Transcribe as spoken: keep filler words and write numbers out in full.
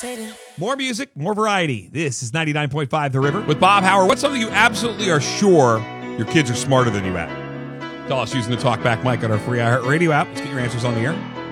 More music, more variety. This is ninety-nine point five The River with Bob Howard. What's something you absolutely are sure your kids are smarter than you at? Tell us using the TalkBack mic on our free iHeartRadio app. Let's get your answers on the air.